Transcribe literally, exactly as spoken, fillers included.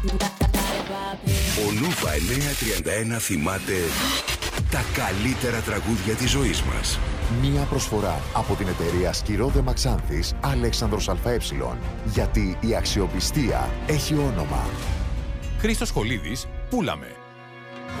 Ο Νούβα εννιακόσια τριάντα ένα θυμάται τα καλύτερα τραγούδια της ζωής μας. Μία προσφορά από την εταιρεία Σκυρόδε Μαξάνθης Αλέξανδρος ΑΕ. Γιατί η αξιοπιστία έχει όνομα. Χρήστος Χολίδης, Πούλαμε.